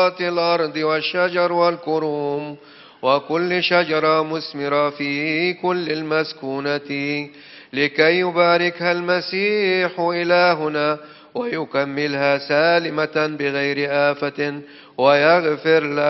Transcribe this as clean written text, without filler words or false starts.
نبات الأرض والشجر والكروم وكل شجرة مثمرة في كل المسكونة، لكي يباركها المسيح إلهنا ويكملها سالمة بغير آفة، ويغفر لنا